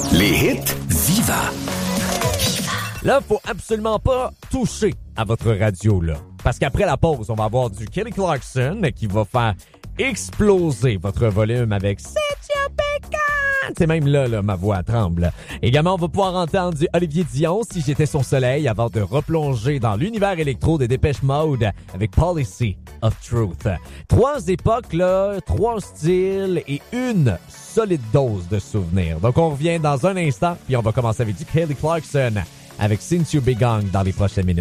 Les hits Viva. Là, faut absolument pas toucher à votre radio, là. Parce qu'après la pause, on va avoir du Kelly Clarkson qui va faire exploser votre volume avec C'est your bacon! C'est même là, ma voix tremble. Également, on va pouvoir entendre du Olivier Dion, Si j'étais son soleil, avant de replonger dans l'univers électro des Dépêche Mode avec Policy of Truth. 3 époques, là, 3 styles et une solide dose de souvenirs. Donc, on revient dans un instant, puis on va commencer avec du Kelly Clarkson avec Since You Be Gone dans les prochaines minutes.